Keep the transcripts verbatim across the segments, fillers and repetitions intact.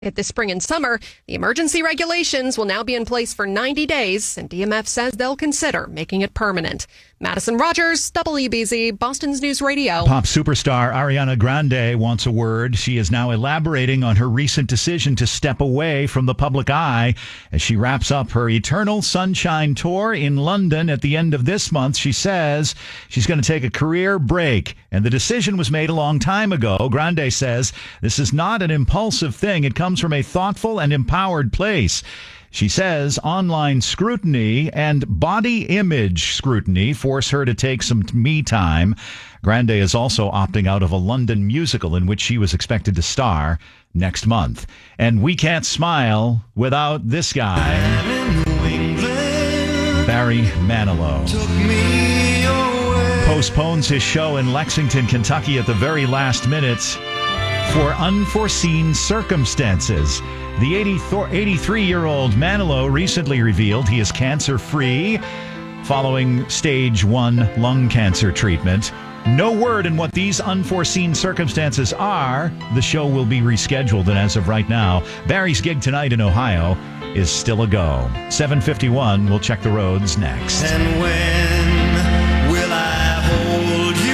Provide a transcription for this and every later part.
This spring and summer, the emergency regulations will now be in place for ninety days, and D M F says they'll consider making it permanent. Madison Rogers, W B Z, Boston's News Radio. Pop superstar Ariana Grande wants a word. She is now elaborating on her recent decision to step away from the public eye as she wraps up her Eternal Sunshine tour in London at the end of this month. She says she's going to take a career break, and the decision was made a long time ago. Grande says this is not an impulsive thing. It comes from a thoughtful and empowered place. She says online scrutiny and body image scrutiny force her to take some me time. Grande is also opting out of a London musical in which she was expected to star next month. And we can't smile without this guy, Barry Manilow. Postpones his show in Lexington, Kentucky at the very last minutes for unforeseen circumstances. The eighty-three-year-old Manilow recently revealed he is cancer-free following stage one lung cancer treatment. No word on what these unforeseen circumstances are. The show will be rescheduled, and as of right now, Barry's gig tonight in Ohio is still a go. seven fifty-one, we'll check the roads next. And when will I hold you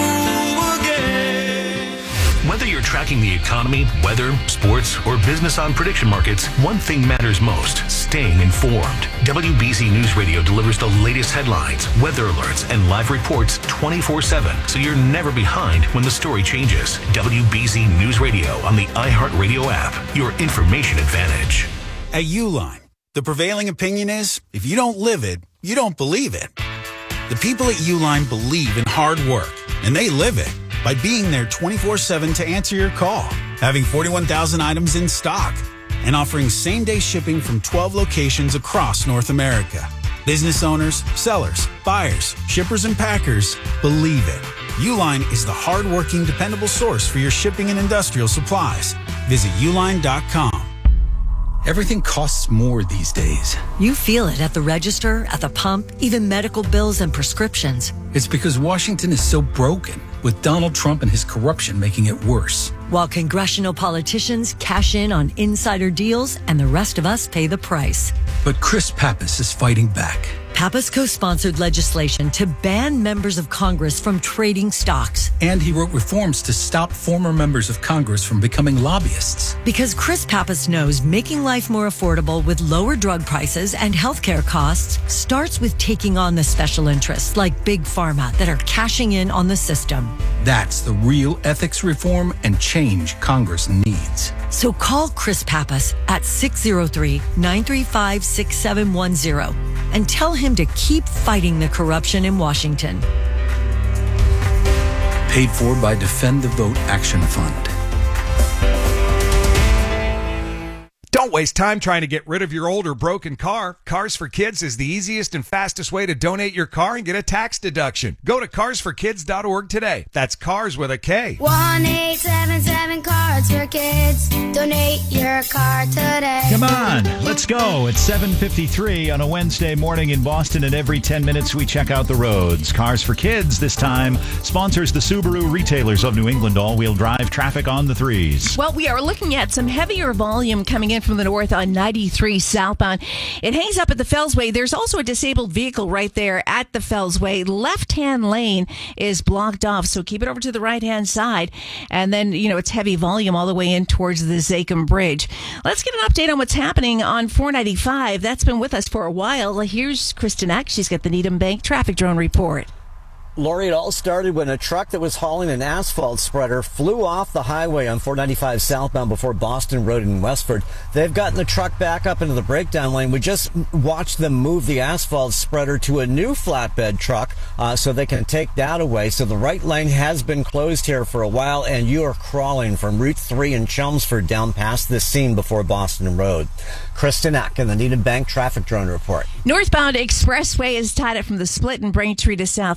again? Whether you're tracking the economy, weather, sports, or business on prediction markets, one thing matters most: staying informed. W B Z News Radio delivers the latest headlines, weather alerts, and live reports twenty-four seven, so you're never behind when the story changes. W B Z News Radio on the iHeartRadio app, your information advantage. At Uline, the prevailing opinion is, if you don't live it, you don't believe it. The people at Uline believe in hard work, and they live it by being there twenty-four seven to answer your call, having forty-one thousand items in stock, and offering same-day shipping from twelve locations across North America. Business owners, sellers, buyers, shippers, and packers believe it. Uline is the hard-working, dependable source for your shipping and industrial supplies. Visit uline dot com. Everything costs more these days. You feel it at the register, at the pump, even medical bills and prescriptions. It's because Washington is so broken, with Donald Trump and his corruption making it worse. While congressional politicians cash in on insider deals and the rest of us pay the price. But Chris Pappas is fighting back. Pappas co-sponsored legislation to ban members of Congress from trading stocks. And he wrote reforms to stop former members of Congress from becoming lobbyists. Because Chris Pappas knows making life more affordable with lower drug prices and healthcare costs starts with taking on the special interests like Big Pharma that are cashing in on the system. That's the real ethics reform and change Congress needs. So call Chris Pappas at six oh three, nine three five, six seven one zero and tell him to keep fighting the corruption in Washington. Paid for by Defend the Vote Action Fund. Don't waste time trying to get rid of your old or broken car. Cars for Kids is the easiest and fastest way to donate your car and get a tax deduction. Go to cars for kids dot org today. That's cars with a K. one eight seven seven Cards for Kids. Donate your car today. Come on, let's go. It's seven fifty-three on a Wednesday morning in Boston, and every ten minutes we check out the roads. Cars for Kids this time sponsors the Subaru Retailers of New England all-wheel drive traffic on the threes. Well, we are looking at some heavier volume coming in from the north on ninety-three southbound. It hangs up at the Fellsway. There's also a disabled vehicle right there at the Fellsway. Left-hand lane is blocked off, so keep it over to the right-hand side. And then, you know, it's heavy volume all the way in towards the Zakim Bridge. Let's get an update on what's happening on four ninety-five. That's been with us for a while. Here's Kristen Eck. She's got the Needham Bank traffic drone report. Lori, it all started when a truck that was hauling an asphalt spreader flew off the highway on four ninety-five southbound before Boston Road in Westford. They've gotten the truck back up into the breakdown lane. We just watched them move the asphalt spreader to a new flatbed truck uh, so they can take that away. So the right lane has been closed here for a while, and you are crawling from Route three in Chelmsford down past this scene before Boston Road. Kristen Eck in the Needham Bank traffic drone report. Northbound Expressway is tied up from the split in Braintree to Southampton.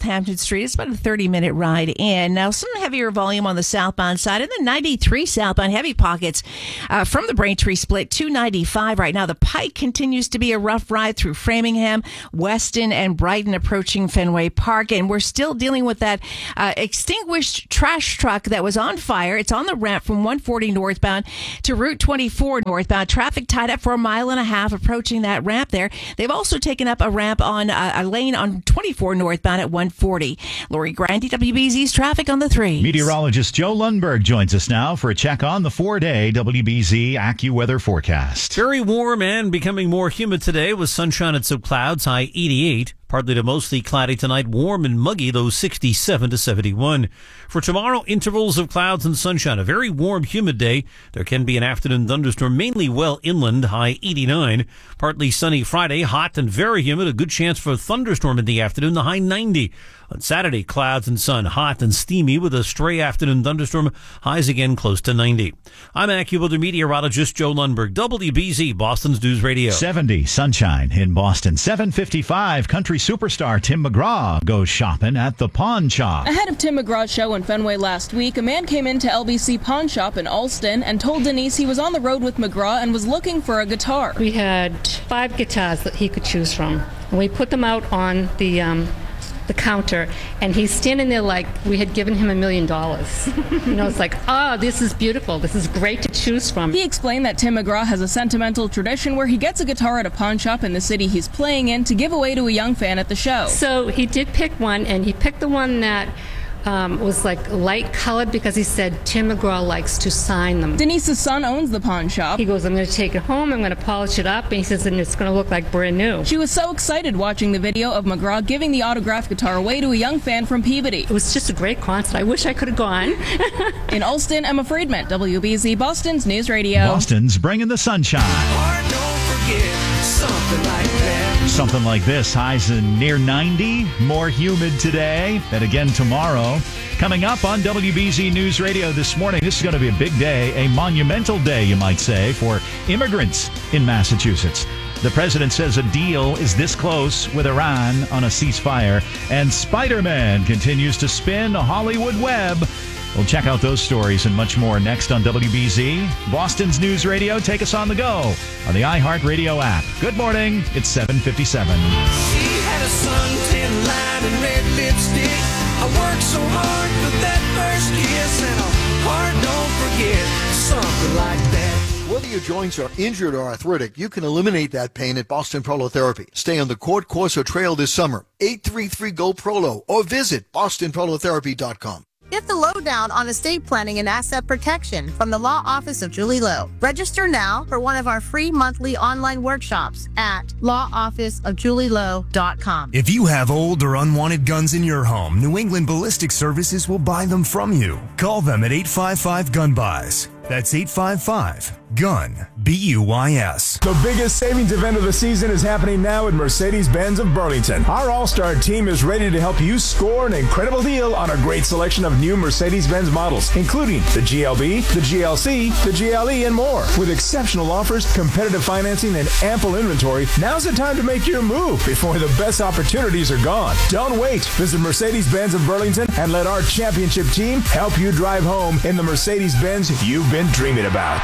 Street. It's about a thirty-minute ride in. Now, some heavier volume on the southbound side. And the ninety-three southbound, heavy pockets uh, from the Braintree split to ninety-five right now. The Pike continues to be a rough ride through Framingham, Weston, and Brighton approaching Fenway Park. And we're still dealing with that uh, extinguished trash truck that was on fire. It's on the ramp from one forty northbound to Route twenty-four northbound. Traffic tied up for a mile and a half approaching that ramp there. They've also taken up a ramp on uh, a lane on twenty-four northbound at one forty. Lori Grandi, W B Z's traffic on the three. Meteorologist Joe Lundberg joins us now for a check on the four-day W B Z AccuWeather forecast. Very warm and becoming more humid today with sunshine and some clouds, high eighty-eight. Partly to mostly cloudy tonight, warm and muggy, though sixty-seven to seventy-one. For tomorrow, intervals of clouds and sunshine. A very warm, humid day. There can be an afternoon thunderstorm, mainly well inland, high eighty-nine. Partly sunny Friday, hot and very humid. A good chance for a thunderstorm in the afternoon, the high ninety. On Saturday, clouds and sun, hot and steamy with a stray afternoon thunderstorm, highs again close to ninety. I'm AccuWeather meteorologist Joe Lundberg, W B Z, Boston's News Radio. seventy, sunshine in Boston. seven fifty-five, country superstar Tim McGraw goes shopping at the Pawn Shop. Ahead of Tim McGraw's show in Fenway last week, a man came into L B C Pawn Shop in Alston and told Denise he was on the road with McGraw and was looking for a guitar. We had five guitars that he could choose from, and we put them out on the um, the counter, and he's standing there like we had given him a million dollars. You know, it's like, oh, this is beautiful. This is great to choose from. He explained that Tim McGraw has a sentimental tradition where he gets a guitar at a pawn shop in the city he's playing in to give away to a young fan at the show. So he did pick one, and he picked the one that Um, was like light colored because he said Tim McGraw likes to sign them. Denise's son owns the pawn shop. He goes, I'm going to take it home, I'm going to polish it up, and he says, and it's going to look like brand new. She was so excited watching the video of McGraw giving the autographed guitar away to a young fan from Peabody. It was just a great concert. I wish I could have gone. In Alston, Emma Friedman, W B Z, Boston's News Radio. Boston's bringing the sunshine. Heart, don't forget something like that. Something like this, highs in near ninety, more humid today, and again tomorrow. Coming up on W B Z News Radio this morning, this is going to be a big day, a monumental day, you might say, for immigrants in Massachusetts. The president says a deal is this close with Iran on a ceasefire, and Spider-Man continues to spin a Hollywood web. We'll check out those stories and much more next on W B Z. Boston's News Radio. Take us on the go on the iHeartRadio app. Good morning. It's seven fifty-seven. She had a suntan line and red lipstick. I worked so hard for that first kiss, and a heart don't forget something like that. Whether your joints are injured or arthritic, you can eliminate that pain at Boston Prolotherapy. Stay on the Court Corso Trail this summer. eight three three, G O, P R O L O or visit boston prolotherapy dot com. Get the lowdown on estate planning and asset protection from the Law Office of Julie Lowe. Register now for one of our free monthly online workshops at law office of julie lowe dot com. If you have old or unwanted guns in your home, New England Ballistic Services will buy them from you. Call them at eight five five, gun buys. That's eight five five, gun, B U Y S. The biggest savings event of the season is happening now at Mercedes-Benz of Burlington. Our all-star team is ready to help you score an incredible deal on a great selection of new Mercedes-Benz models, including the G L B, the G L C, the G L E, and more. With exceptional offers, competitive financing, and ample inventory, now's the time to make your move before the best opportunities are gone. Don't wait. Visit Mercedes-Benz of Burlington and let our championship team help you drive home in the Mercedes-Benz you've been dreaming about.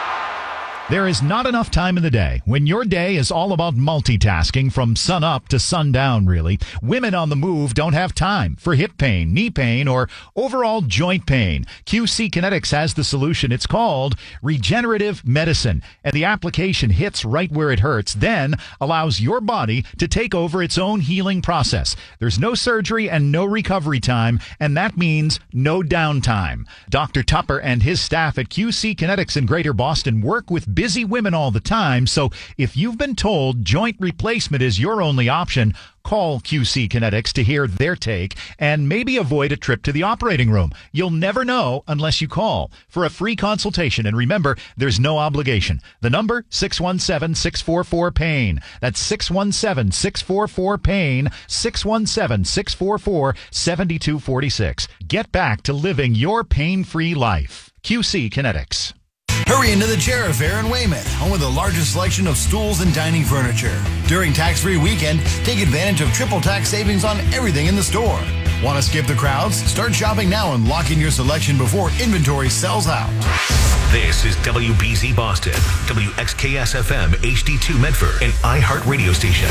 There is not enough time in the day when your day is all about multitasking from sun up to sundown, really. Women on the move don't have time for hip pain, knee pain, or overall joint pain. Q C Kinetics has the solution. It's called regenerative medicine, and the application hits right where it hurts, then allows your body to take over its own healing process. There's no surgery and no recovery time, and that means no downtime. Doctor Tupper and his staff at Q C Kinetics in Greater Boston work with busy women all the time, so if you've been told joint replacement is your only option, call Q C Kinetics to hear their take and maybe avoid a trip to the operating room. You'll never know unless you call for a free consultation. And remember, there's no obligation. The number, six one seven, six four four, PAIN. That's six one seven, six four four, PAIN, six one seven, six four four, seven two four six. Get back to living your pain-free life. Q C Kinetics. Hurry into the Jarrah Fair in Weymouth, home of the largest selection of stools and dining furniture. During tax-free weekend, take advantage of triple tax savings on everything in the store. Want to skip the crowds? Start shopping now and lock in your selection before inventory sells out. This is W B Z Boston, W X K S F M H D two Medford, and iHeart Radio Station.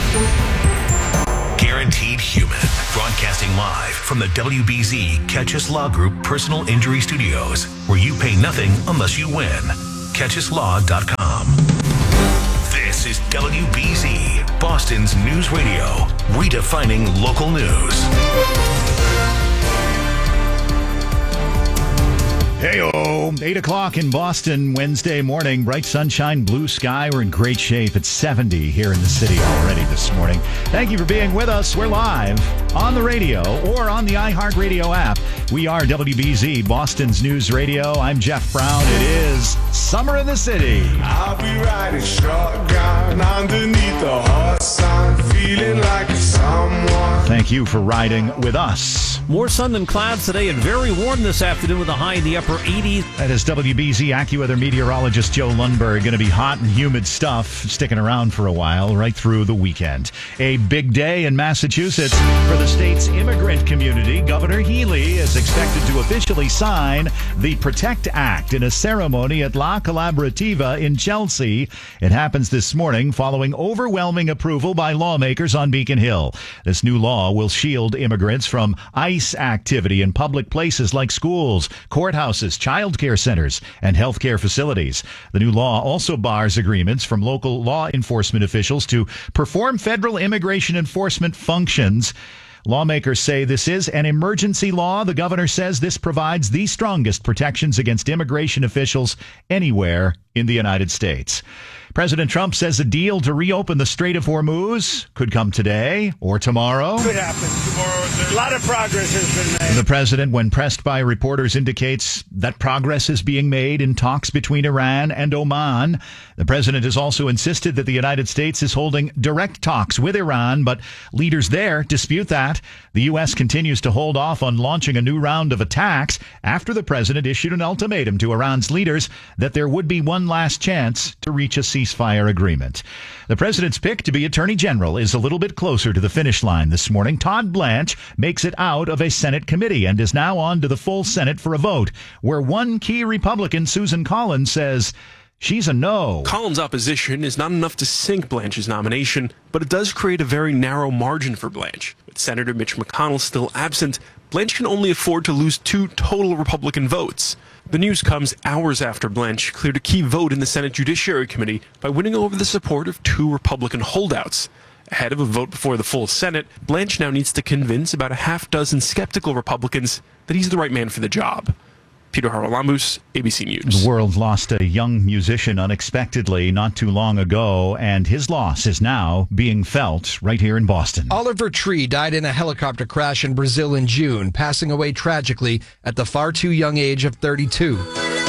Guaranteed Human, broadcasting live from the W B Z Catch Us Law Group Personal Injury Studios, where you pay nothing unless you win. catch us law dot com. This is W B Z, Boston's news radio, redefining local news. Hey-o, eight o'clock in Boston, Wednesday morning. Bright sunshine, blue sky. We're in great shape. It's seventy here in the city already this morning. Thank you for being with us. We're live on the radio or on the iHeartRadio app. We are W B Z, Boston's news radio. I'm Jeff Brown. It is summer in the city. I'll be riding shotgun underneath the hot sun, feeling like someone. Thank you for riding with us. More sun than clouds today and very warm this afternoon with a high in the upper eighties. That is W B Z AccuWeather meteorologist Joe Lundberg. Going to be hot and humid stuff sticking around for a while right through the weekend. A big day in Massachusetts for the state's immigrant community. Governor Healey is expected to officially sign the PROTECT Act in a ceremony at La Collaborativa in Chelsea. It happens this morning following overwhelming approval by lawmakers on Beacon Hill. This new law will shield immigrants from ICE activity in public places like schools, courthouses, child care centers, and health care facilities. The new law also bars agreements from local law enforcement officials to perform federal immigration enforcement functions. Lawmakers say this is an emergency law. The governor says this provides the strongest protections against immigration officials anywhere in the United States. President Trump says a deal to reopen the Strait of Hormuz could come today or tomorrow. Could happen tomorrow. A lot of progress has been made. The president, when pressed by reporters, indicates that progress is being made in talks between Iran and Oman. The president has also insisted that the United States is holding direct talks with Iran, but leaders there dispute that. The U S continues to hold off on launching a new round of attacks after the president issued an ultimatum to Iran's leaders that there would be one last chance to reach a ceasefire agreement. The president's pick to be attorney general is a little bit closer to the finish line this morning. Todd Blanche makes it out of a Senate committee and is now on to the full Senate for a vote, where one key Republican, Susan Collins, says she's a no. Collins' opposition is not enough to sink Blanche's nomination, but it does create a very narrow margin for Blanche. With Senator Mitch McConnell still absent, Blanche can only afford to lose two total Republican votes. The news comes hours after Blanche cleared a key vote in the Senate Judiciary Committee by winning over the support of two Republican holdouts. Ahead of a vote before the full Senate, Blanche now needs to convince about a half dozen skeptical Republicans that he's the right man for the job. Peter Haralamus, A B C News. The world lost a young musician unexpectedly not too long ago, and his loss is now being felt right here in Boston. Oliver Tree died in a helicopter crash in Brazil in June, passing away tragically at the far too young age of thirty-two.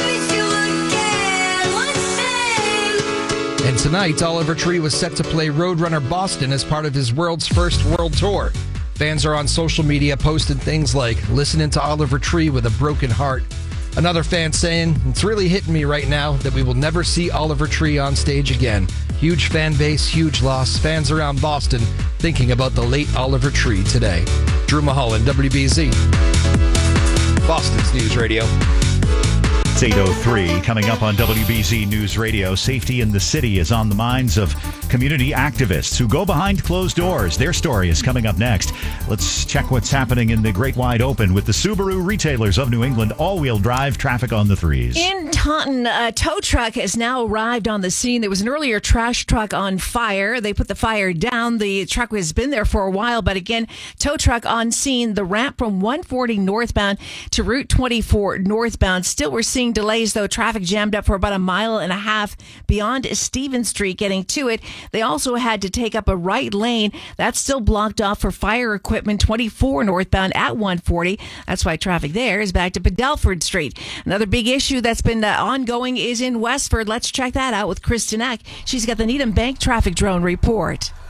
And tonight, Oliver Tree was set to play Roadrunner Boston as part of his world's first world tour. Fans are on social media posting things like, listening to Oliver Tree with a broken heart. Another fan saying, it's really hitting me right now that we will never see Oliver Tree on stage again. Huge fan base, huge loss. Fans around Boston thinking about the late Oliver Tree today. Drew Mulholland, W B Z, Boston's News Radio. It's eight oh three. Coming up on W B Z News Radio, safety in the city is on the minds of community activists who go behind closed doors. Their story is coming up next. Let's check what's happening in the Great Wide Open with the Subaru Retailers of New England all-wheel drive traffic on the threes. In Taunton, a tow truck has now arrived on the scene. There was an earlier trash truck on fire. They put the fire down. The truck has been there for a while, but again, tow truck on scene. The ramp from one forty northbound to Route twenty-four northbound. Still, we're seeing delays, though. Traffic jammed up for about a mile and a half beyond Stevens Street getting to it. They also had to take up a right lane. That's still blocked off for fire equipment twenty-four northbound at one forty. That's why traffic there is back to Padelford Street. Another big issue that's been uh, ongoing is in Westford. Let's check that out with Kristen Eck. She's got the Needham Bank traffic drone report.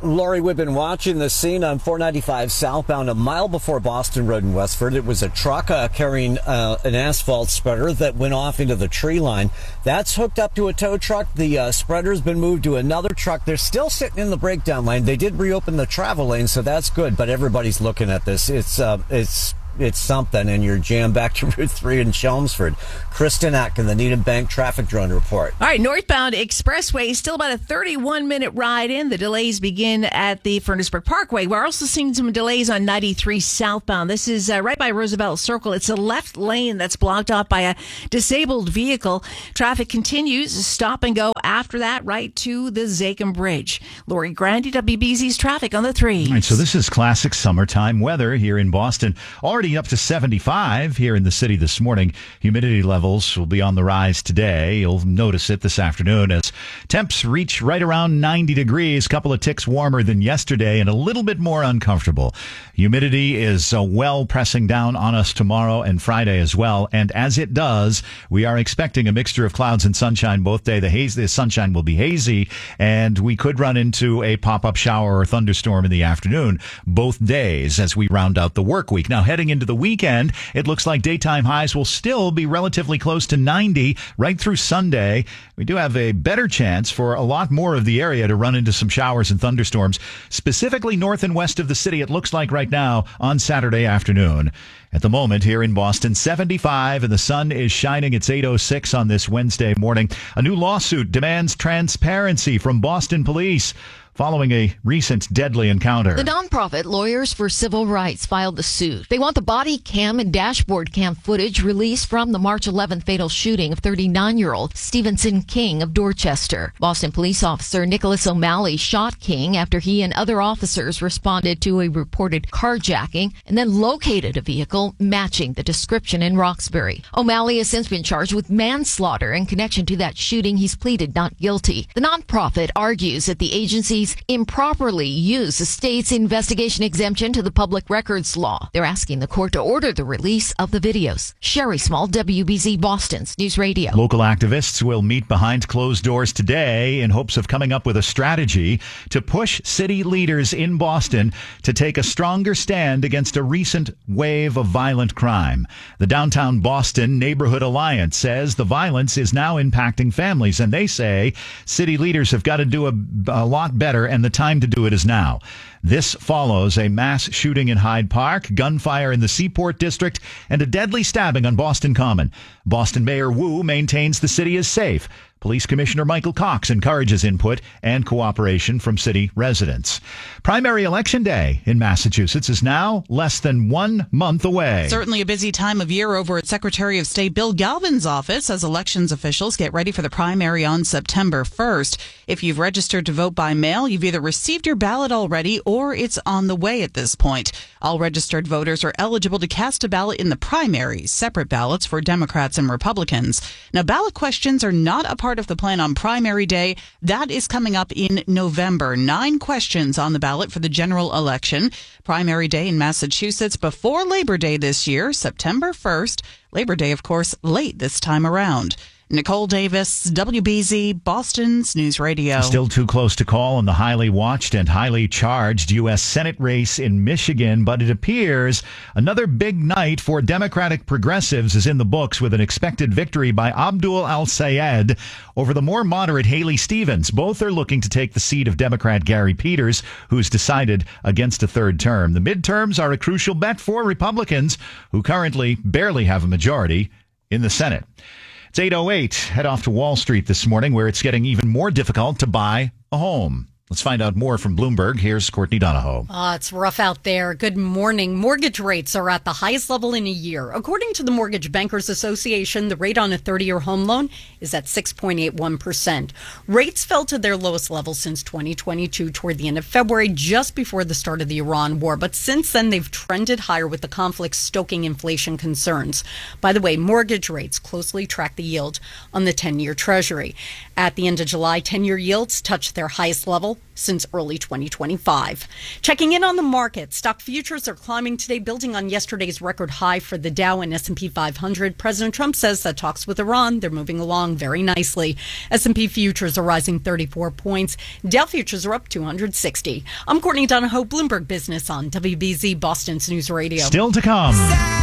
Lori, we've been watching the scene on four ninety-five southbound a mile before Boston Road in Westford. It was a truck uh, carrying uh, an asphalt spreader that went off into the tree line. That's hooked up to a tow truck. The uh, spreader's been moved to another truck. They're still sitting in the breakdown lane. They did reopen the travel lane, so that's good, but everybody's looking at this. It's uh, it's it's something, and you're jammed back to Route three in Chelmsford. Kristen Atkin, the Needham Bank Traffic Drone Report. All right, northbound expressway, still about a thirty-one minute ride in. The delays begin at the Furnaceburg Parkway. We're also seeing some delays on ninety-three southbound. This is uh, right by Roosevelt Circle. It's a left lane that's blocked off by a disabled vehicle. Traffic continues, stop and go after that, right to the Zakim Bridge. Lori Grandi, W B Z's traffic on the three. All right, so this is classic summertime weather here in Boston. Already up to seventy-five here in the city this morning. Humidity levels will be on the rise today. You'll notice it this afternoon as temps reach right around ninety degrees, a couple of ticks warmer than yesterday and a little bit more uncomfortable. Humidity is uh, well pressing down on us tomorrow and Friday as well. And as it does, we are expecting a mixture of clouds and sunshine both day. The haze, the sunshine will be hazy, and we could run into a pop-up shower or thunderstorm in the afternoon both days as we round out the work week. Now, heading into the weekend, it looks like daytime highs will still be relatively close to ninety right through Sunday. We do have a better chance for a lot more of the area to run into some showers and thunderstorms, specifically north and west of the city. It looks like right now on Saturday afternoon. At the moment here in Boston, seventy-five, and the sun is shining. It's eight oh six on this Wednesday morning. A new lawsuit demands transparency from Boston police following a recent deadly encounter. The nonprofit Lawyers for Civil Rights filed the suit. They want the body cam and dashboard cam footage released from the March eleventh fatal shooting of thirty-nine-year-old Stevenson King of Dorchester. Boston police officer Nicholas O'Malley shot King after he and other officers responded to a reported carjacking and then located a vehicle matching the description in Roxbury. O'Malley has since been charged with manslaughter in connection to that shooting. He's pleaded not guilty. The nonprofit argues that the agency improperly use the state's investigation exemption to the public records law. They're asking the court to order the release of the videos. Sherry Small, W B Z Boston's News Radio. Local activists will meet behind closed doors today in hopes of coming up with a strategy to push city leaders in Boston to take a stronger stand against a recent wave of violent crime. The Downtown Boston Neighborhood Alliance says the violence is now impacting families, and they say city leaders have got to do a, a lot better, and the time to do it is now. This follows a mass shooting in Hyde Park, gunfire in the Seaport District, and a deadly stabbing on Boston Common. Boston Mayor Wu maintains the city is safe. Police Commissioner Michael Cox encourages input and cooperation from city residents. Primary election day in Massachusetts is now less than one month away. Certainly a busy time of year over at Secretary of State Bill Galvin's office as elections officials get ready for the primary on September first. If you've registered to vote by mail, you've either received your ballot already or it's on the way at this point. All registered voters are eligible to cast a ballot in the primaries, separate ballots for Democrats and Republicans. Now, ballot questions are not a part of the plan on primary day. That is coming up in November. Nine questions on the ballot for the general election. Primary day in Massachusetts before Labor Day this year, September first. Labor Day, of course, late this time around. Nicole Davis, W B Z, Boston's News Radio. Still too close to call on the highly watched and highly charged U S Senate race in Michigan, but it appears another big night for Democratic progressives is in the books with an expected victory by Abdul Al-Sayed over the more moderate Haley Stevens. Both are looking to take the seat of Democrat Gary Peters, who's decided against a third term. The midterms are a crucial bet for Republicans, who currently barely have a majority in the Senate. It's eight oh eight. Head off to Wall Street this morning, where it's getting even more difficult to buy a home. Let's find out more from Bloomberg. Here's Courtney Donahoe. Uh, it's rough out there. Good morning. Mortgage rates are at the highest level in a year. According to the Mortgage Bankers Association, the rate on a thirty-year home loan is at six point eight one percent. Rates fell to their lowest level since twenty twenty-two toward the end of February, just before the start of the Iran war. But since then, they've trended higher with the conflict stoking inflation concerns. By the way, mortgage rates closely track the yield on the ten-year Treasury. At the end of July, ten-year yields touched their highest level since early twenty twenty-five. Checking in on the market, stock futures are climbing today, building on yesterday's record high for the Dow and S and P five hundred. President Trump says that talks with Iran, they're moving along very nicely. S and P futures are rising thirty-four points. Dow futures are up two hundred sixty. I'm Courtney Donahoe, Bloomberg Business on W B Z Boston's News Radio. Still to come.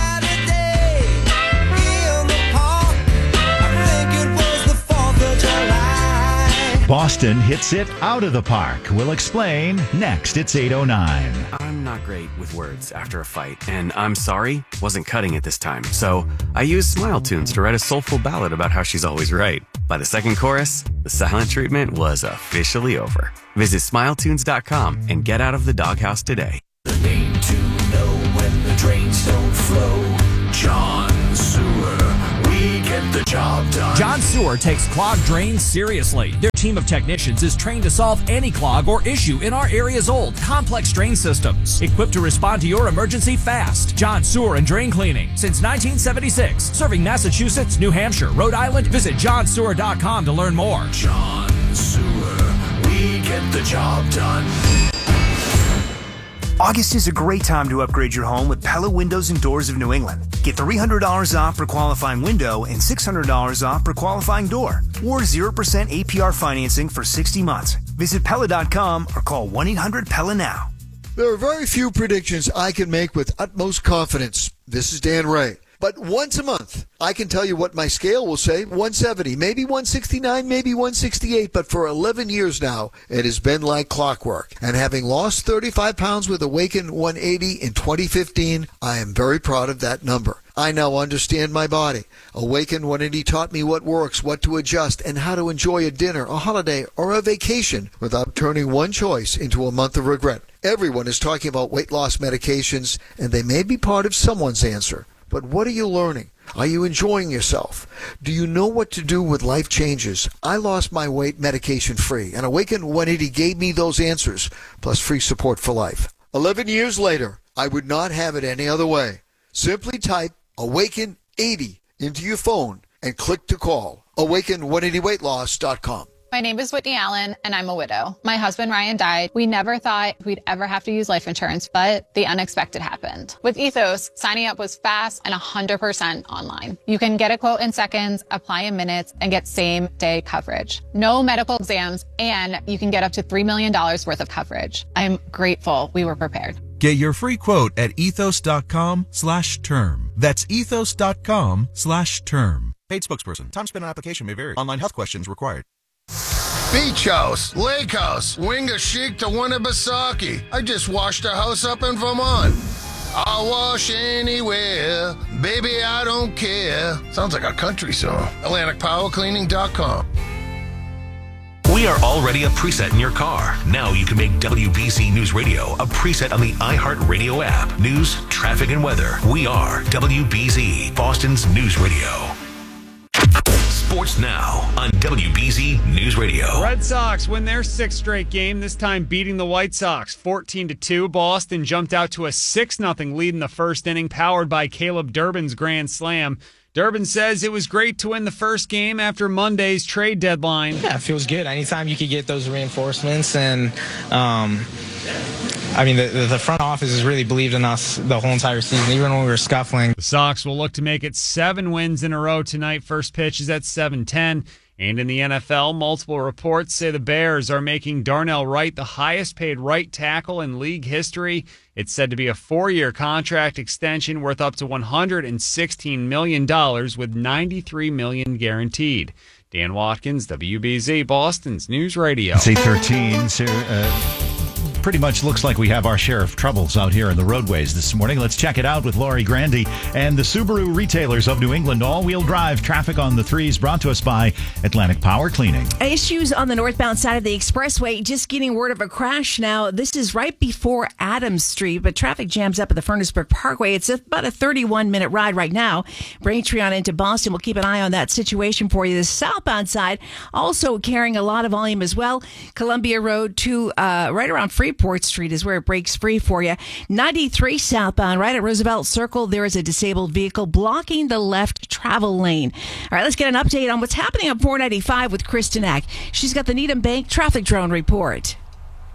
Boston hits it out of the park. We'll explain next. It's eight oh nine. I'm not great with words after a fight, and I'm sorry, wasn't cutting it this time. So I used Smile Tunes to write a soulful ballad about how she's always right. By the second chorus, the silent treatment was officially over. Visit smile tunes dot com and get out of the doghouse today. The name to know when the drains don't flow. John Sewer. We get the job done. John Sewer takes clogged drains seriously. Their team of technicians is trained to solve any clog or issue in our area's old, complex drain systems. Equipped to respond to your emergency fast. John Sewer and Drain Cleaning. Since nineteen seventy-six. Serving Massachusetts, New Hampshire, Rhode Island. Visit john sewer dot com to learn more. John Sewer. We get the job done. August is a great time to upgrade your home with Pella Windows and Doors of New England. Get three hundred dollars off for qualifying window and six hundred dollars off for qualifying door, or zero percent A P R financing for sixty months. Visit Pella dot com or call one eight hundred P E L L A now. There are very few predictions I can make with utmost confidence. This is Dan Ray. But once a month, I can tell you what my scale will say, one seventy, maybe one sixty-nine, maybe one sixty-eight, but for eleven years now, it has been like clockwork. And having lost thirty-five pounds with Awaken one eighty in twenty fifteen, I am very proud of that number. I now understand my body. Awaken one eighty taught me what works, what to adjust, and how to enjoy a dinner, a holiday, or a vacation without turning one choice into a month of regret. Everyone is talking about weight loss medications, and they may be part of someone's answer. But what are you learning? Are you enjoying yourself? Do you know what to do with life changes? I lost my weight medication free, and Awaken one eighty gave me those answers, plus free support for life. Eleven years later, I would not have it any other way. Simply type Awaken eighty into your phone and click to call. awaken one eighty weight loss dot com. My name is Whitney Allen, and I'm a widow. My husband, Ryan, died. We never thought we'd ever have to use life insurance, but the unexpected happened. With Ethos, signing up was fast and one hundred percent online. You can get a quote in seconds, apply in minutes, and get same-day coverage. No medical exams, and you can get up to three million dollars worth of coverage. I'm grateful we were prepared. Get your free quote at ethos.com slash term. That's ethos.com slash term. Paid spokesperson. Time spent on application may vary. Online health questions required. Beach house, lake house, Winga Chic to Winnipesaukee. I just washed a house up in Vermont. I'll wash anywhere, baby, I don't care. Sounds like a country song. Atlantic Power Cleaning dot com. We are already a preset in your car. Now you can make W B Z News Radio a preset on the iHeartRadio app. News, traffic, and weather. We are W B Z, Boston's News Radio. Sports now on W B Z News Radio. Red Sox win their sixth straight game, this time beating the White Sox fourteen to two. Boston jumped out to a six nothing lead in the first inning, powered by Caleb Durbin's grand slam. Durbin says it was great to win the first game after Monday's trade deadline. Yeah, it feels good. Anytime you could get those reinforcements, and um, I mean, the, the front office has really believed in us the whole entire season, even when we were scuffling. The Sox will look to make it seven wins in a row tonight. First pitch is at seven ten. And in the N F L, multiple reports say the Bears are making Darnell Wright the highest-paid right tackle in league history. It's said to be a four-year contract extension worth up to one hundred sixteen million dollars with ninety-three million dollars guaranteed. Dan Watkins, W B Z, Boston's News Radio. It's eight thirteen. So, uh, pretty much looks like we have our share of troubles out here in the roadways this morning. Let's check it out with Lori Grandy and the Subaru retailers of New England. All-wheel drive traffic on the threes brought to us by Atlantic Power Cleaning. Issues on the northbound side of the expressway. Just getting word of a crash now. This is right before Adams Street, but traffic jams up at the Furnaceburg Parkway. It's about a thirty-one minute ride right now. Braintree on into Boston. We'll keep an eye on that situation for you. The southbound side also carrying a lot of volume as well. Columbia Road to uh, right around Freeport Street is where it breaks free for you. ninety-three southbound, right at Roosevelt Circle, there is a disabled vehicle blocking the left travel lane. All right, let's get an update on what's happening on four ninety-five with Kristen Eck. She's got the Needham Bank traffic drone report.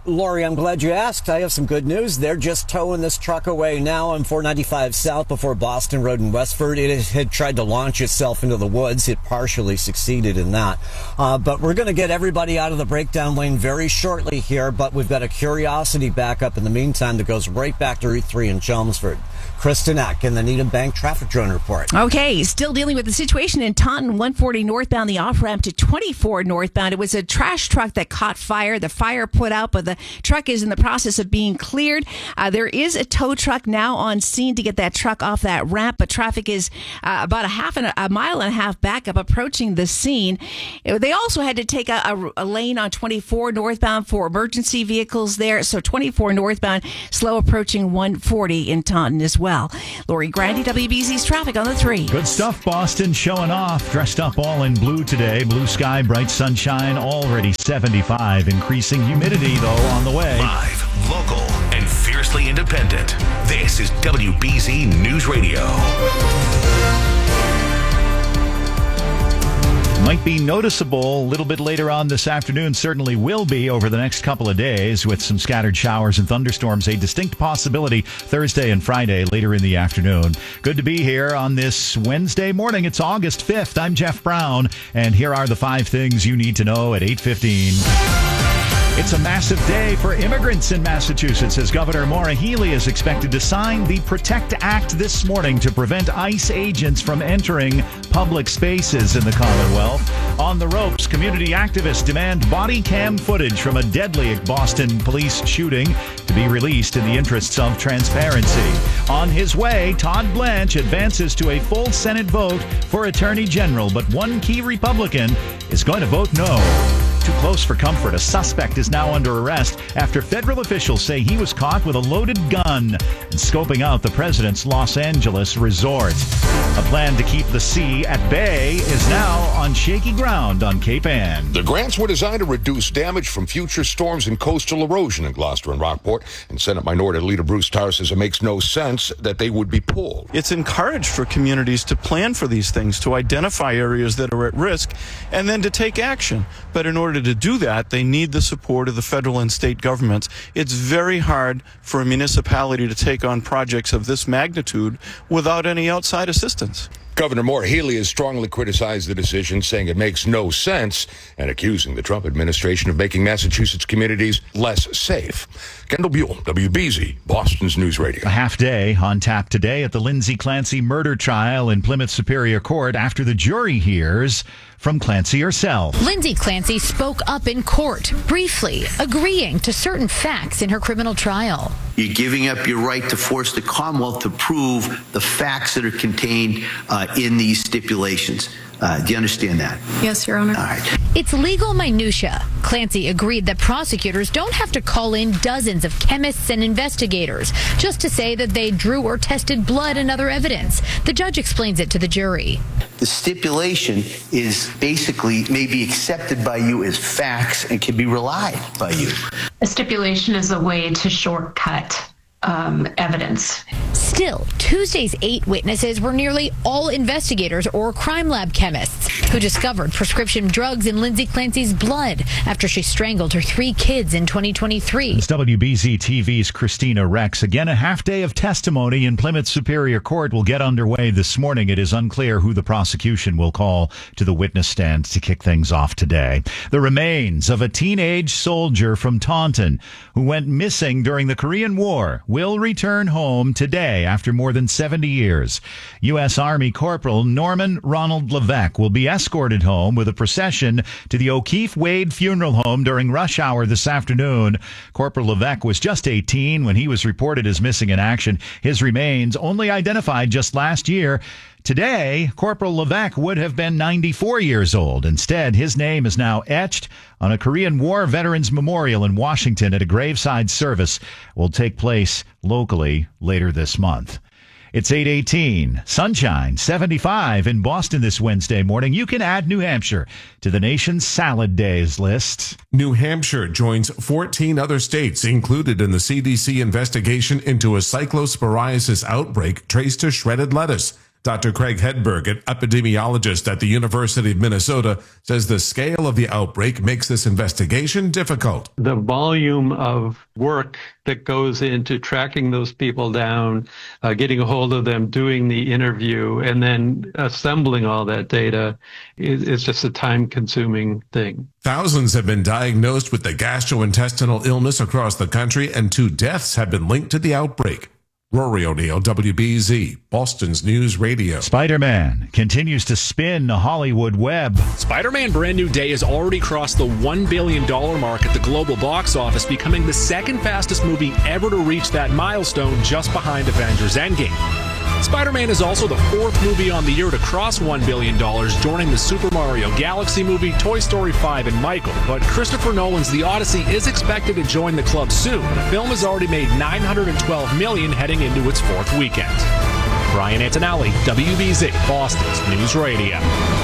Lori, I'm glad you asked. I have some good news. They're just towing this truck away now on four ninety-five South before Boston Road in Westford. It had tried to launch itself into the woods. It partially succeeded in that. Uh, but we're going to get everybody out of the breakdown lane very shortly here, but we've got a Curiosity backup in the meantime that goes right back to Route three in Chelmsford. Kristen Eck in the Needham Bank Traffic Drone Report. Okay, still dealing with the situation in Taunton, one forty northbound, the off-ramp to twenty-four northbound. It was a trash truck that caught fire. The fire put out, but the truck is in the process of being cleared. Uh, there is a tow truck now on scene to get that truck off that ramp, but traffic is uh, about a half and a, a mile and a half back up approaching the scene. They also had to take a, a, a lane on twenty-four northbound for emergency vehicles there, so twenty-four northbound, slow approaching one forty in Taunton as well. Lori Grandi, W B Z's traffic on the three. Good stuff, Boston, showing off. Dressed up all in blue today. Blue sky, bright sunshine, already seventy-five. Increasing humidity, though, on the way. Live, local, and fiercely independent. This is W B Z News Radio. Might be noticeable a little bit later on this afternoon, certainly will be over the next couple of days with some scattered showers and thunderstorms. A distinct possibility Thursday and Friday later in the afternoon. Good to be here on this Wednesday morning. It's August fifth. I'm Jeff Brown, and here are the five things you need to know at eight fifteen. It's a massive day for immigrants in Massachusetts as Governor Maura Healey is expected to sign the PROTECT Act this morning to prevent ICE agents from entering public spaces in the Commonwealth. On the ropes, community activists demand body cam footage from a deadly Boston police shooting to be released in the interests of transparency. On his way, Todd Blanche advances to a full Senate vote for Attorney General, but one key Republican is going to vote no. Too close for comfort. A suspect is now under arrest after federal officials say he was caught with a loaded gun and scoping out the president's Los Angeles resort. A plan to keep the sea at bay is now on shaky ground on Cape Ann. The grants were designed to reduce damage from future storms and coastal erosion in Gloucester and Rockport. And Senate Minority Leader Bruce Tarr says it makes no sense that they would be pulled. It's encouraged for communities to plan for these things, to identify areas that are at risk, and then to take action. But in order to do that, they need the support of the federal and state governments. It's very hard for a municipality to take on projects of this magnitude without any outside assistance. Governor Maura Healey has strongly criticized the decision, saying it makes no sense and accusing the Trump administration of making Massachusetts communities less safe. Kendall Buell, W B Z, Boston's News Radio. A half day on tap today at the Lindsay Clancy murder trial in Plymouth Superior Court after the jury hears from Clancy herself. Lindsay Clancy spoke up in court, briefly agreeing to certain facts in her criminal trial. You're giving up your right to force the Commonwealth to prove the facts that are contained uh, in these stipulations. Uh, do you understand that? Yes, Your Honor. All right. It's legal minutia. Clancy agreed that prosecutors don't have to call in dozens of chemists and investigators just to say that they drew or tested blood and other evidence. The judge explains it to the jury. The stipulation is basically may be accepted by you as facts and can be relied by you. A stipulation is a way to shortcut Um, evidence. Still, Tuesday's eight witnesses were nearly all investigators or crime lab chemists who discovered prescription drugs in Lindsay Clancy's blood after she strangled her three kids in twenty twenty-three. It's W B Z T V's Christina Rex. Again, a half day of testimony in Plymouth Superior Court will get underway this morning. It is unclear who the prosecution will call to the witness stand to kick things off today. The remains of a teenage soldier from Taunton who went missing during the Korean War will return home today after more than seventy years. U S. Army Corporal Norman Ronald Levesque will be escorted home with a procession to the O'Keefe Wade Funeral Home during rush hour this afternoon. Corporal Levesque was just eighteen when he was reported as missing in action. His remains only identified just last year. Today, Corporal Levesque would have been ninety-four years old. Instead, his name is now etched on a Korean War Veterans Memorial in Washington at a graveside service will take place locally later this month. It's eight eighteen. Sunshine, seventy-five in Boston this Wednesday morning. You can add New Hampshire to the nation's salad days list. New Hampshire joins fourteen other states included in the C D C investigation into a cyclosporiasis outbreak traced to shredded lettuce. Doctor Craig Hedberg, an epidemiologist at the University of Minnesota, says the scale of the outbreak makes this investigation difficult. The volume of work that goes into tracking those people down, uh, getting a hold of them, doing the interview, and then assembling all that data is, is just a time-consuming thing. Thousands have been diagnosed with the gastrointestinal illness across the country, and two deaths have been linked to the outbreak. Rory O'Neill, W B Z, Boston's News Radio. Spider-Man continues to spin the Hollywood web. Spider-Man Brand New Day has already crossed the one billion dollars mark at the global box office, becoming the second fastest movie ever to reach that milestone, just behind Avengers Endgame. Spider-Man is also the fourth movie on the year to cross one billion dollars, joining the Super Mario Galaxy movie, Toy Story five, and Michael. But Christopher Nolan's The Odyssey is expected to join the club soon. The film has already made nine hundred twelve million dollars heading into its fourth weekend. Brian Antonelli, W B Z, Boston's News Radio.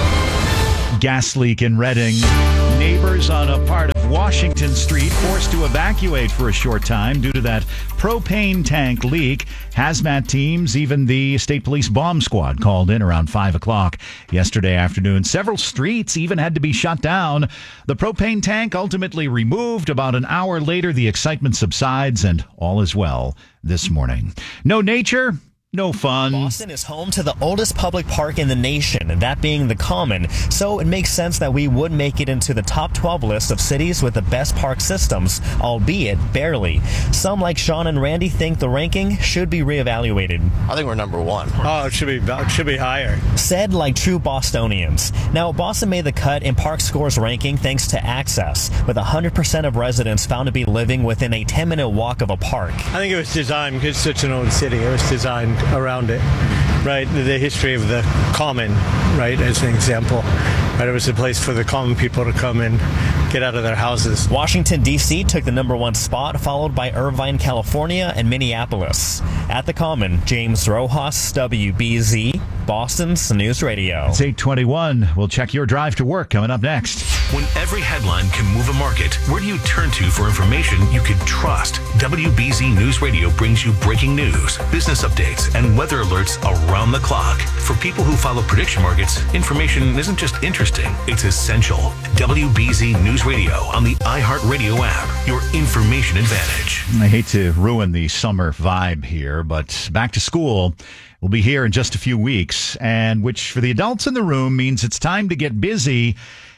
Gas leak in Reading. Neighbors on a part of Washington Street forced to evacuate for a short time due to that propane tank leak. Hazmat teams, even the state police bomb squad, called in around five o'clock yesterday afternoon. Several streets even had to be shut down. The propane tank ultimately removed. About an hour later, the excitement subsides and all is well this morning. No nature, no fun. Boston is home to the oldest public park in the nation, that being the Common, so it makes sense that we would make it into the top twelve list of cities with the best park systems, albeit barely. Some, like Sean and Randy, think the ranking should be reevaluated. I think we're number one. Oh, it should be it should be higher. Said like true Bostonians. Now, Boston made the cut in Park Score's ranking thanks to access, with one hundred percent of residents found to be living within a ten-minute walk of a park. I think it was designed, because it's such an old city, it was designed around it, right? The, the history of the Common, right, as an example. Right, it was a place for the common people to come and get out of their houses. Washington, D C took the number one spot, followed by Irvine, California, and Minneapolis. At the Common, James Rojas, W B Z, Boston's News Radio. It's eight twenty-one. We'll check your drive to work coming up next. When every headline can move a market, where do you turn to for information you can trust? W B Z News Radio brings you breaking news, business updates, and weather alerts around the clock. For people who follow prediction markets, information isn't just interesting, it's essential. W B Z News Radio on the iHeartRadio app, your information advantage. I hate to ruin the summer vibe here, but back to school will be here in just a few weeks, and which for the adults in the room means it's time to get busy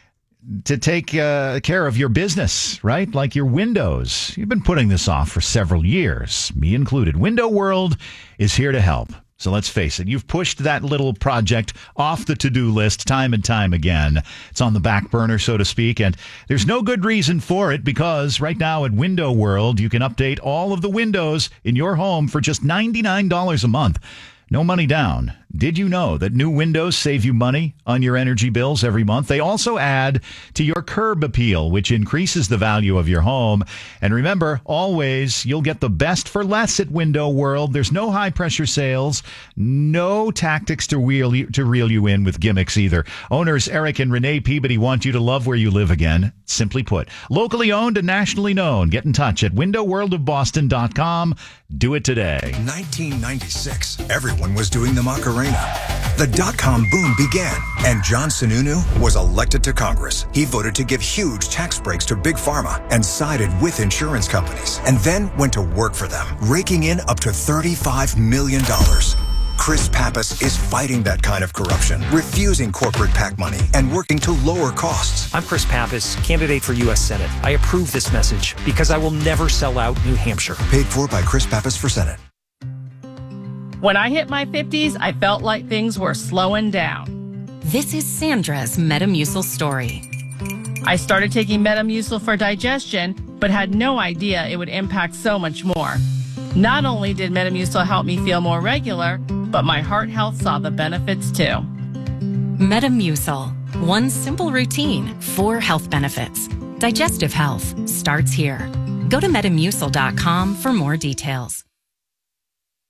to take uh, care of your business, right? Like your windows. You've been putting this off for several years, me included. Window World is here to help. So let's face it, you've pushed that little project off the to-do list time and time again. It's on the back burner, so to speak, and there's no good reason for it, because right now at Window World, you can update all of the windows in your home for just ninety-nine dollars a month. No money down. Did you know that new windows save you money on your energy bills every month? They also add to your curb appeal, which increases the value of your home. And remember, always, you'll get the best for less at Window World. There's no high-pressure sales, no tactics to reel you, to reel you in with gimmicks either. Owners Eric and Renee Peabody want you to love where you live again. Simply put, locally owned and nationally known. Get in touch at window world of boston dot com. Do it today. nineteen ninety-six, everyone was doing the Macarena. The dot-com boom began, and John Sununu was elected to Congress. He voted to give huge tax breaks to Big Pharma and sided with insurance companies, and then went to work for them, raking in up to thirty-five million dollars. Chris Pappas is fighting that kind of corruption, refusing corporate PAC money, and working to lower costs. I'm Chris Pappas, candidate for U S Senate. I approve this message because I will never sell out New Hampshire. Paid for by Chris Pappas for Senate. When I hit my fifties, I felt like things were slowing down. This is Sandra's Metamucil story. I started taking Metamucil for digestion, but had no idea it would impact so much more. Not only did Metamucil help me feel more regular, but my heart health saw the benefits too. Metamucil. One simple routine, four health benefits. Digestive health starts here. Go to metamucil dot com for more details.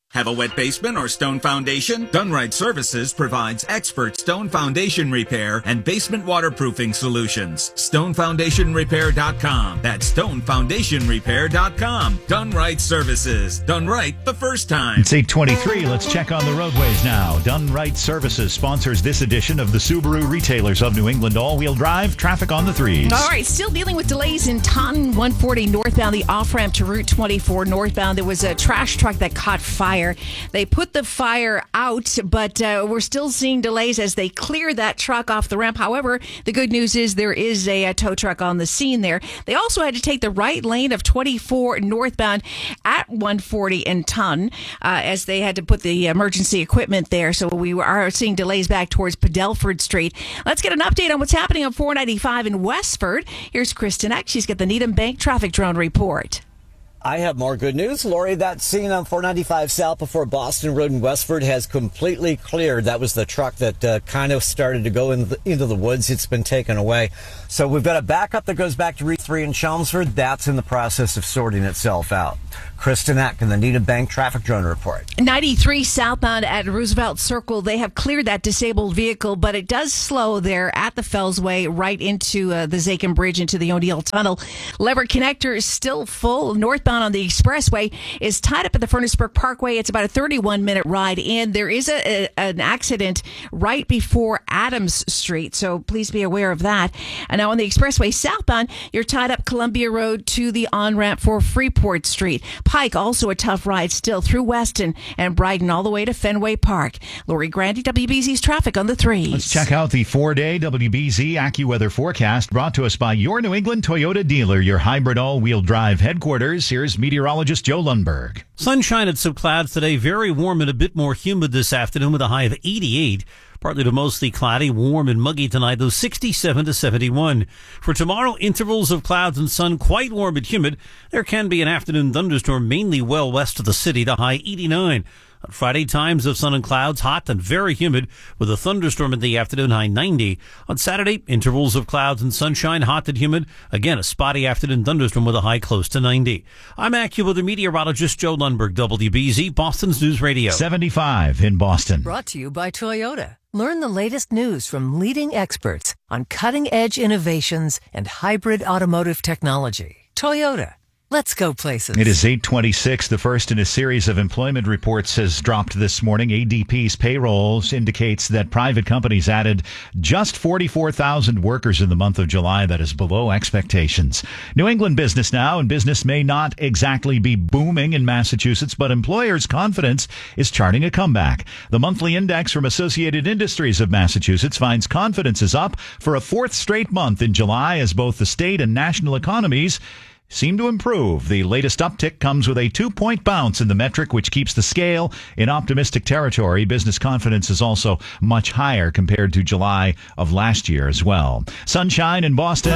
Have a wet basement or stone foundation? Done Right Services provides expert stone foundation repair and basement waterproofing solutions. stone foundation repair dot com. That's stone foundation repair dot com. Done Right Services. Done right the first time. It's eight twenty-three. Let's check on the roadways now. Done Right Services sponsors this edition of the Subaru Retailers of New England all-wheel drive. Traffic on the threes. All right, still dealing with delays in Taunton one forty northbound, the off-ramp to Route twenty-four northbound. There was a trash truck that caught fire. They put the fire out, but uh, we're still seeing delays as they clear that truck off the ramp. However, the good news is there is a, a tow truck on the scene there. They also had to take the right lane of twenty-four northbound at one forty in Taunton uh, as they had to put the emergency equipment there. So we are seeing delays back towards Padelford Street. Let's get an update on what's happening on four ninety-five in Westford. Here's Kristen Eck. She's got the Needham Bank traffic drone report. I have more good news, Lori. That scene on four ninety-five south before Boston Road in Westford has completely cleared. That was the truck that uh, kind of started to go in the, into the woods. It's been taken away. So we've got a backup that goes back to Route three in Chelmsford. That's in the process of sorting itself out. Kristen Eck in the Needham Bank traffic drone report. ninety-three southbound at Roosevelt Circle. They have cleared that disabled vehicle, but it does slow there at the Fellsway right into uh, the Zakin Bridge into the O'Neill Tunnel. Lever Connector is still full. Northbound on the expressway is tied up at the Furnaceburg Parkway. It's about a thirty-one minute ride in. There is a, a, an accident right before Adams Street, so please be aware of that. And now on the expressway southbound, you're tied up Columbia Road to the on-ramp for Freeport Street. Pike, also a tough ride still through Weston and Brighton all the way to Fenway Park. Lori Grandy, W B Z's traffic on the threes. Let's check out the four-day W B Z AccuWeather forecast brought to us by your New England Toyota dealer, your hybrid all-wheel drive headquarters. Here's meteorologist Joe Lundberg. Sunshine and some clouds today, very warm and a bit more humid this afternoon with a high of eighty-eight. Partly to mostly cloudy, warm and muggy tonight, though sixty-seven to seventy-one. For tomorrow, intervals of clouds and sun, quite warm and humid. There can be an afternoon thunderstorm mainly well west of the city, the high eighty-nine. On Friday, times of sun and clouds, hot and very humid, with a thunderstorm in the afternoon, high ninety. On Saturday, intervals of clouds and sunshine, hot and humid. Again, a spotty afternoon thunderstorm with a high close to ninety. I'm AccuWeather meteorologist Joe Lundberg, W B Z, Boston's News Radio. seventy-five in Boston. Brought to you by Toyota. Learn the latest news from leading experts on cutting-edge innovations and hybrid automotive technology. Toyota. Let's go places. It is eight twenty-six. The first in a series of employment reports has dropped this morning. A D P's payrolls indicates that private companies added just forty-four thousand workers in the month of July. That is below expectations. New England business now, and business may not exactly be booming in Massachusetts, but employers' confidence is charting a comeback. The monthly index from Associated Industries of Massachusetts finds confidence is up for a fourth straight month in July as both the state and national economies seem to improve. The latest uptick comes with a two-point bounce in the metric, which keeps the scale in optimistic territory. Business confidence is also much higher compared to July of last year as well. Sunshine in Boston.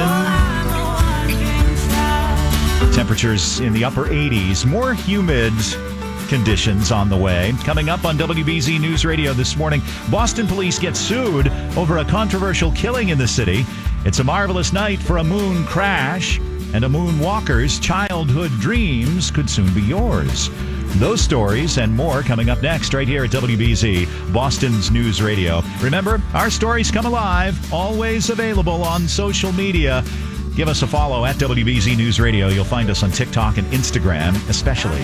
Temperatures in the upper eighties. More humid conditions on the way. Coming up on W B Z News Radio this morning, Boston police get sued over a controversial killing in the city. It's a marvelous night for a moon crash, and a moonwalker's childhood dreams could soon be yours. Those stories and more coming up next right here at W B Z, Boston's News Radio. Remember, our stories come alive, always available on social media. Give us a follow at W B Z News Radio. You'll find us on TikTok and Instagram especially.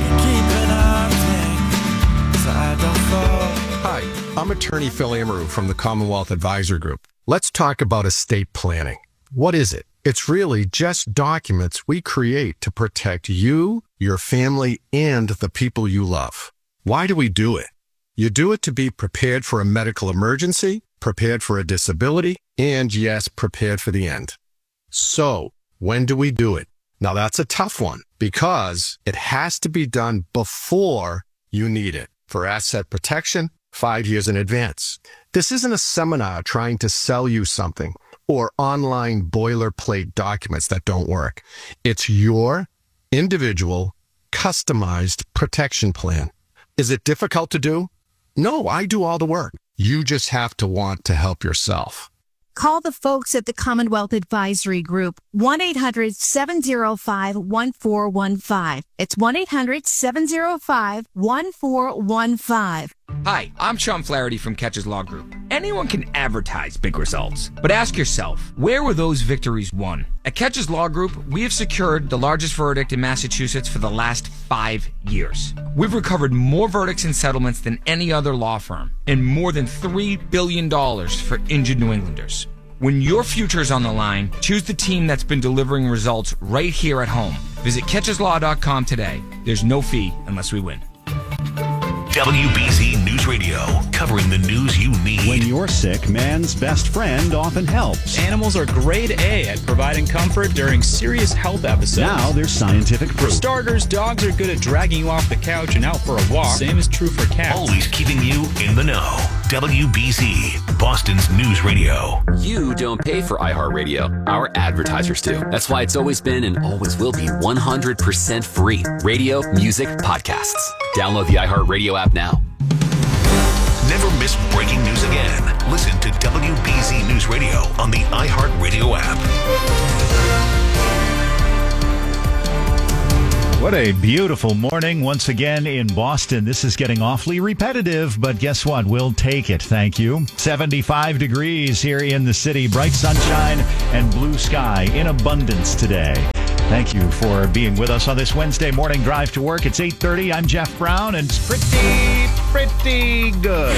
Hi, I'm attorney Phil Amaru from the Commonwealth Advisor Group. Let's talk about estate planning. What is it? It's really just documents we create to protect you, your family, and the people you love. Why do we do it? You do it to be prepared for a medical emergency, prepared for a disability, and yes, prepared for the end. So, when do we do it? Now that's a tough one because it has to be done before you need it. For asset protection, five years in advance. This isn't a seminar trying to sell you something or online boilerplate documents that don't work. It's your individual, customized protection plan. Is it difficult to do? No, I do all the work. You just have to want to help yourself. Call the folks at the Commonwealth Advisory Group, one eight hundred seven oh five one four one five. It's one eight hundred seven oh five one four one five. Hi, I'm Sean Flaherty from Catches Law Group. Anyone can advertise big results, but ask yourself, where were those victories won? At Catches Law Group, we have secured the largest verdict in Massachusetts for the last five years. We've recovered more verdicts and settlements than any other law firm, and more than three billion dollars for injured New Englanders. When your future is on the line, choose the team that's been delivering results right here at home. Visit catches law dot com today. There's no fee unless we win. W B Z News Radio, covering the news you need. When you're sick, man's best friend often helps. Animals are grade A at providing comfort during serious health episodes. Now there's scientific proof. For starters, dogs are good at dragging you off the couch and out for a walk. Same is true for cats. Always keeping you in the know. W B Z, Boston's News Radio. You don't pay for iHeartRadio. Our advertisers do. That's why it's always been and always will be one hundred percent free. Radio, music, podcasts. Download the iHeartRadio app now. Never miss breaking news again. Listen to W B Z News Radio on the iHeartRadio app. What a beautiful morning once again in Boston. This is getting awfully repetitive, but guess what? We'll take it. Thank you. seventy-five degrees here in the city. Bright sunshine and blue sky in abundance today. Thank you for being with us on this Wednesday morning drive to work. It's eight thirty. I'm Jeff Brown, and it's pretty, pretty good.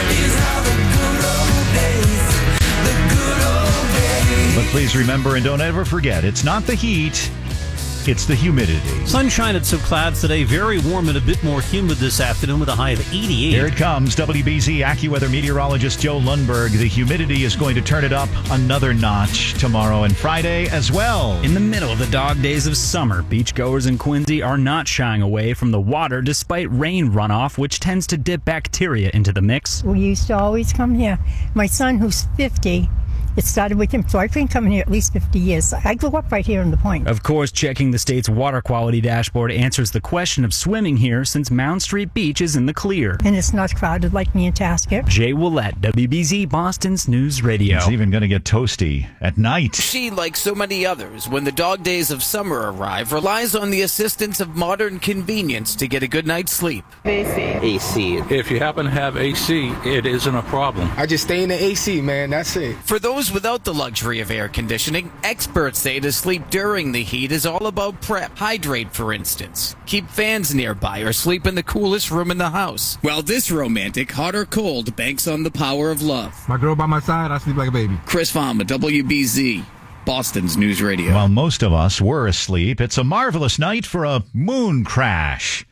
But please remember and don't ever forget, it's not the heat. It's the humidity. Sunshine and some clouds today. Very warm and a bit more humid this afternoon with a high of eighty-eight. Here it comes. W B Z AccuWeather meteorologist Joe Lundberg. The humidity is going to turn it up another notch tomorrow and Friday as well. In the middle of the dog days of summer, beachgoers in Quincy are not shying away from the water despite rain runoff, which tends to dip bacteria into the mix. We used to always come here. My son, who's fifty, it started with him, so I've been coming here at least fifty years. I grew up right here in the Point. Of course, checking the state's water quality dashboard answers the question of swimming here since Mound Street Beach is in the clear. And it's not crowded like Nantasket. Jay Willette, W B Z Boston's News Radio. It's even going to get toasty at night. She, like so many others, when the dog days of summer arrive, relies on the assistance of modern convenience to get a good night's sleep. A C. A C. If you happen to have A C, it isn't a problem. I just stay in the A C, man. That's it. For those without the luxury of air conditioning, experts say to sleep during the heat is all about prep. Hydrate, for instance. Keep fans nearby or sleep in the coolest room in the house. While this romantic, hot or cold, banks on the power of love. My girl by my side, I sleep like a baby. Chris Fama, W B Z, Boston's News Radio. While most of us were asleep, it's a marvelous night for a moon crash.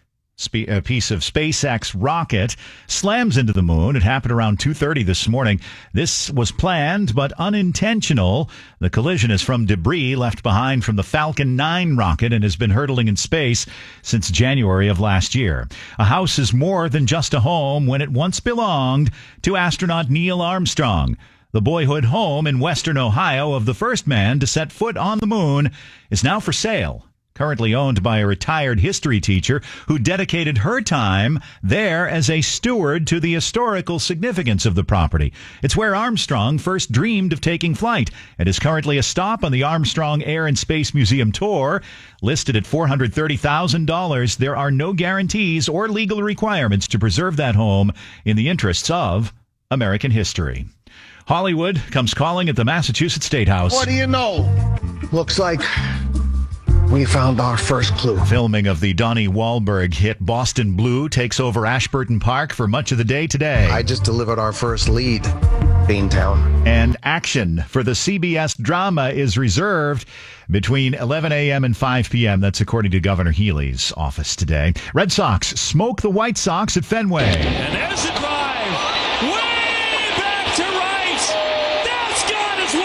A piece of SpaceX rocket slams into the moon. It happened around two thirty this morning. This was planned but unintentional. The collision is from debris left behind from the Falcon nine rocket and has been hurtling in space since January of last year. A house is more than just a home when it once belonged to astronaut Neil Armstrong. The boyhood home in western Ohio of the first man to set foot on the moon is now for sale. Currently owned by a retired history teacher who dedicated her time there as a steward to the historical significance of the property. It's where Armstrong first dreamed of taking flight and is currently a stop on the Armstrong Air and Space Museum tour. Listed at four hundred thirty thousand dollars, there are no guarantees or legal requirements to preserve that home in the interests of American history. Hollywood comes calling at the Massachusetts State House. What do you know? Looks like we found our first clue. Filming of the Donnie Wahlberg hit Boston Blue takes over Ashburton Park for much of the day today. I just delivered our first lead, Beantown. And action for the C B S drama is reserved between eleven a.m. and five p.m. That's according to Governor Healy's office today. Red Sox smoke the White Sox at Fenway. And there's the drive. Way back to right. That's gone as well.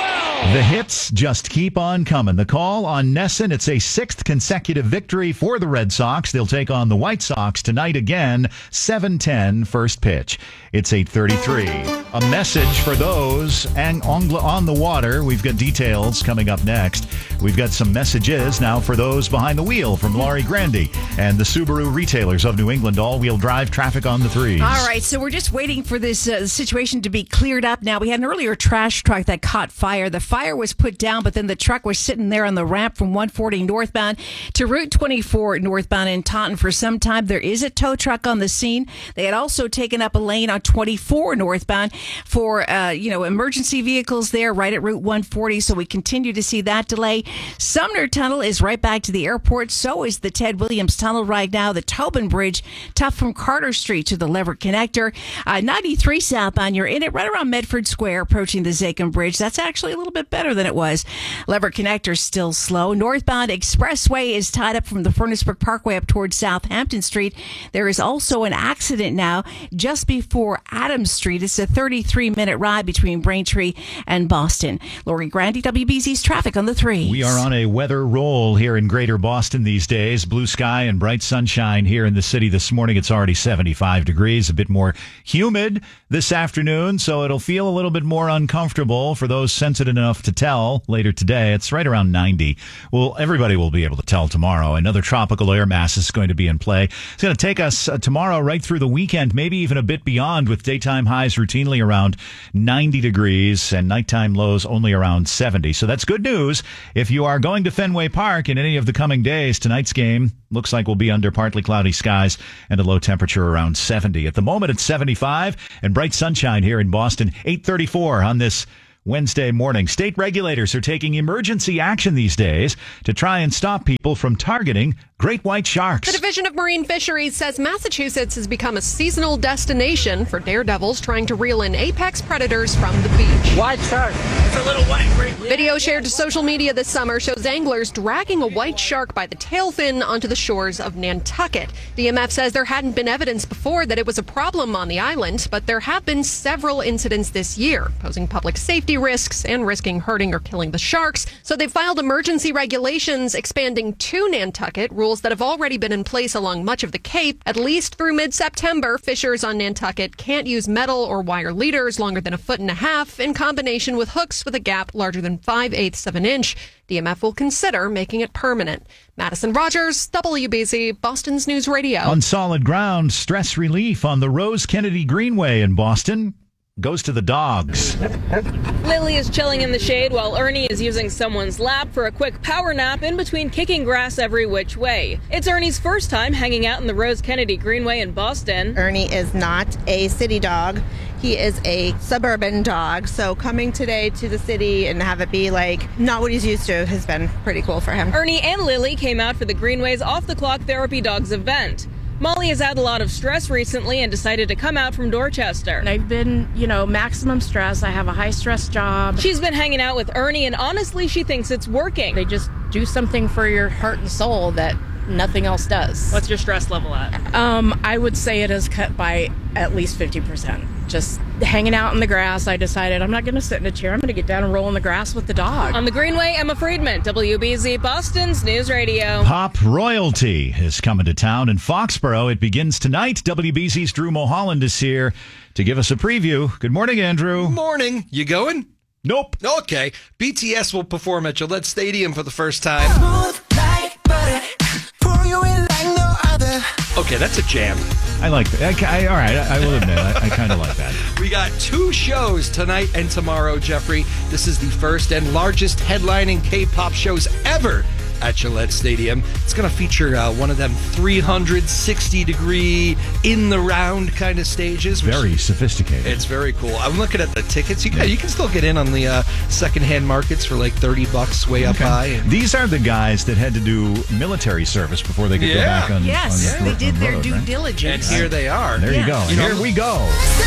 The hits just keep on coming. The call on Nesson. It's a sixth consecutive victory for the Red Sox. They'll take on the White Sox tonight again, seven ten first pitch. It's eight thirty-three. A message for those ang- on the water. We've got details coming up next. We've got some messages now for those behind the wheel from Laurie Grande and the Subaru retailers of New England. All-wheel drive traffic on the threes. All right, so we're just waiting for this uh, situation to be cleared up now. We had an earlier trash truck that caught fire. The fire was put down, but then the truck was sitting there on the ramp from one forty northbound to Route twenty-four northbound in Taunton for some time. There is a tow truck on the scene. They had also taken up a lane on twenty-four northbound for, uh, you know, emergency vehicles there right at Route one forty. So we continue to see that delay. Sumner Tunnel is right back to the airport. So is the Ted Williams Tunnel right now. The Tobin Bridge, tough from Carter Street to the Leverett Connector. Uh, ninety-three southbound, you're in it right around Medford Square, approaching the Zachem Bridge. That's actually a little bit better than it was. Leverett Connector still slow. Northbound Expressway is tied up from the Furnace-Brook Parkway up towards Southampton Street. There is also an accident now just before Adams Street. It's a thirty-three minute ride between Braintree and Boston. Laurie Grande, W B Z's traffic on the three. We are on a weather roll here in Greater Boston these days. Blue sky and bright sunshine here in the city this morning. It's already seventy-five degrees, a bit more humid this afternoon, so it'll feel a little bit more uncomfortable for those sensitive enough to tell later today. It's right around ninety. Well, everybody will be able to tell tomorrow. Another tropical air mass is going to be in play. It's going to take us uh, tomorrow right through the weekend, maybe even a bit beyond, with daytime highs routinely around ninety degrees and nighttime lows only around seventy. So that's good news. If you are going to Fenway Park in any of the coming days, tonight's game looks like we'll be under partly cloudy skies and a low temperature around seventy. At the moment, it's seventy-five and bright sunshine here in Boston. eight thirty-four on this Wednesday morning. State regulators are taking emergency action these days to try and stop people from targeting great white sharks. The Division of Marine Fisheries says Massachusetts has become a seasonal destination for daredevils trying to reel in apex predators from the beach. White shark. It's a little white great. Video shared to social media this summer shows anglers dragging a white shark by the tail fin onto the shores of Nantucket. D M F says there hadn't been evidence before that it was a problem on the island, but there have been several incidents this year, posing public safety risks and risking hurting or killing the sharks. So they filed emergency regulations expanding to Nantucket, rules that have already been in place along much of the Cape. At least through mid-September, fishers on Nantucket can't use metal or wire leaders longer than a foot and a half in combination with hooks with a gap larger than five eighths of an inch. D M F will consider making it permanent. Madison Rogers, W B Z, Boston's News Radio. On solid ground, stress relief on the Rose Kennedy Greenway in Boston goes to the dogs. Lily is chilling in the shade while Ernie is using someone's lap for a quick power nap in between kicking grass every which way. It's Ernie's first time hanging out in the Rose Kennedy Greenway in Boston. Ernie is not a city dog. He is a suburban dog, so coming today to the city and have it be like not what he's used to has been pretty cool for him. Ernie and Lily came out for the Greenway's off-the-clock therapy dogs event. Molly has had a lot of stress recently and decided to come out from Dorchester. I've been, you know, maximum stress. I have a high-stress job. She's been hanging out with Ernie, and honestly, she thinks it's working. They just do something for your heart and soul that nothing else does. What's your stress level at? Um, I would say it is cut by at least fifty percent. Just hanging out in the grass, I decided I'm not going to sit in a chair. I'm going to get down and roll in the grass with the dog. On the Greenway, Emma Friedman, W B Z, Boston's News Radio. Pop royalty is coming to town in Foxborough. It begins tonight. W B Z's Drew Mulholland is here to give us a preview. Good morning, Andrew. Morning. You going? Nope. Okay. B T S will perform at Gillette Stadium for the first time. Okay, that's a jam. I like that. I, I, all right, I, I will admit, I, I kind of like that. We got two shows tonight and tomorrow, Jeffrey. This is the first and largest headlining K-pop shows ever at Gillette Stadium. It's going to feature uh, one of them three hundred sixty degree in the round kind of stages. Very sophisticated. It's very cool. I'm looking at the tickets. You can, you can still get in on the uh, secondhand markets for like thirty bucks way up okay. high. And these are the guys that had to do military service before they could yeah. go back on. Yes, on they the, did on their road, due right? diligence. And here they are. There yeah. you go. You know, here we go.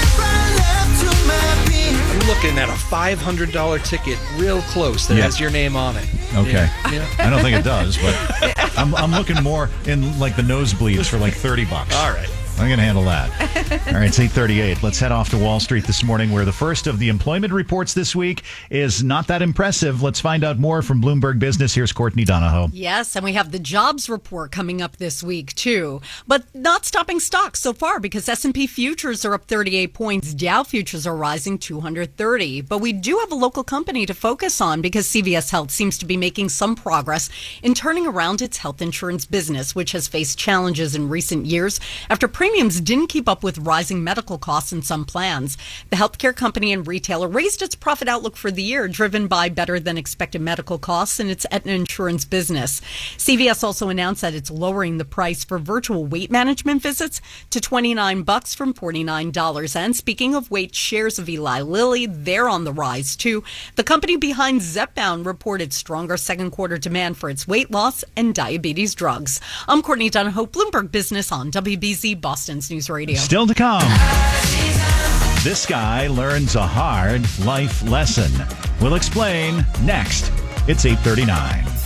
I'm looking at a five hundred dollars ticket real close that Yeah. has your name on it. Okay. Yeah. Yeah. I don't think it does, but I'm, I'm looking more in like the nosebleeds for like thirty bucks. All right. I'm going to handle that. All right, it's eight thirty-eight. Let's head off to Wall Street this morning, where the first of the employment reports this week is not that impressive. Let's find out more from Bloomberg Business. Here's Courtney Donahoe. Yes, and we have the jobs report coming up this week, too. But not stopping stocks so far, because S and P futures are up thirty-eight points. Dow futures are rising two hundred thirty. But we do have a local company to focus on, because C V S Health seems to be making some progress in turning around its health insurance business, which has faced challenges in recent years after premiums didn't keep up with rising medical costs in some plans. The healthcare company and retailer raised its profit outlook for the year, driven by better than expected medical costs in its Aetna insurance business. C V S also announced that it's lowering the price for virtual weight management visits to twenty-nine bucks from forty-nine dollars. And speaking of weight, shares of Eli Lilly, they're on the rise too. The company behind Zepbound reported stronger second quarter demand for its weight loss and diabetes drugs. I'm Courtney Donahoe, Bloomberg Business on W B Z Boston's News Radio. Still to come. This guy learns a hard life lesson. We'll explain next. It's eight thirty-nine.